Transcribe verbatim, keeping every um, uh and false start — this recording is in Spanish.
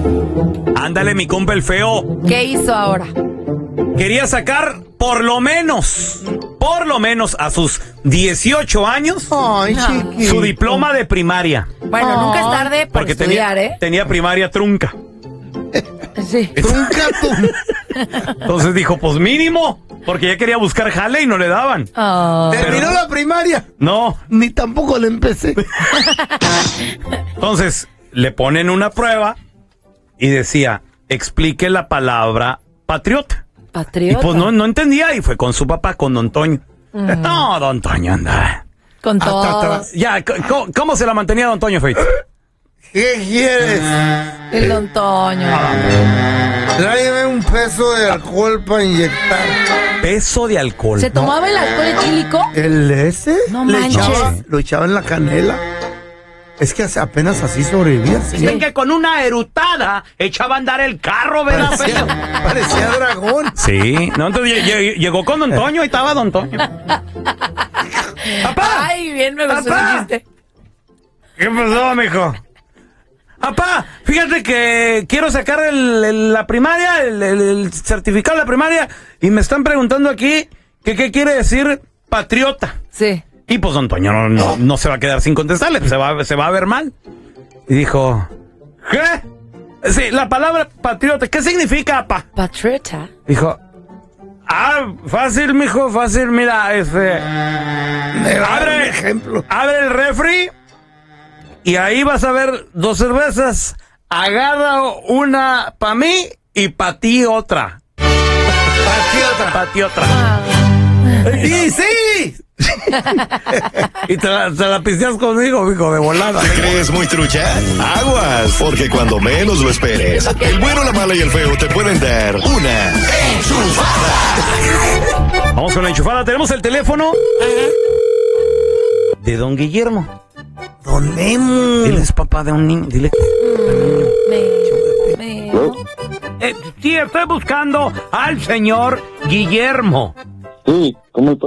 Ándale, mi compa el feo. ¿Qué hizo ahora? Quería sacar por lo menos, por lo menos a sus dieciocho años, Ay, No. chiquito. su diploma de primaria. Bueno, Oh. nunca es tarde para Porque estudiar, tenía, ¿eh? tenía primaria trunca. Sí. Trunca tú. Entonces dijo, pues mínimo, porque ya quería buscar jale y no le daban. Oh. Terminó la primaria. No, Ni tampoco le empecé. entonces le ponen una prueba y decía, explique la palabra patriota. Patriota. Y pues no, no entendía y fue con su papá, con don Toño. No, don Toño, anda. Con Hasta todos. atrás. Ya, c- ¿cómo, cómo se la mantenía don Toño, Feito? ¿Qué quieres? El don Toño. Tráeme un peso de alcohol para inyectar. Peso de alcohol. ¿Se tomaba el alcohol etílico? ¿El ese? No Le manches. echaba- lo echaba en la canela. Es que hace- apenas así sobrevivía, señor. Dicen que con una erutada echaba a andar el carro, ¿verdad, Parecía, Feito? parecía dragón. Sí, no, entonces lle- lle- llegó con don Toño y estaba don Toño. ¡Papá! Ay, bien me gustó Papá. ese chiste. ¿Qué pasó, mijo? Papá, fíjate que quiero sacar el, el- la primaria, el, el- el certificado de la primaria, y me están preguntando aquí que qué quiere decir patriota. Sí. Y pues don Toño no, no, no se va a quedar sin contestarle, se va, se va a ver mal. Y dijo, ¿qué? Sí, la palabra patriota, ¿qué significa, papá? Patriota. Dijo, ah, fácil, mijo, fácil, mira, este... Me va a dar un Abre, ejemplo. abre el refri y ahí vas a ver dos cervezas. Agarra una para mí y para ti otra. Patriota. Para ti otra. ¡Sí, sí! Y te la, te la pisteas conmigo, mijo, de volada. ¿Te crees muy trucha? Aguas, porque cuando menos lo esperes, el bueno, la mala y el feo te pueden dar una enchufada. Vamos con la enchufada. Tenemos el teléfono de don Guillermo. Don Memo. Dile, es papá de un niño. Dile. Me, me. Eh, sí, estoy buscando al señor Guillermo. Sí, ¿cómo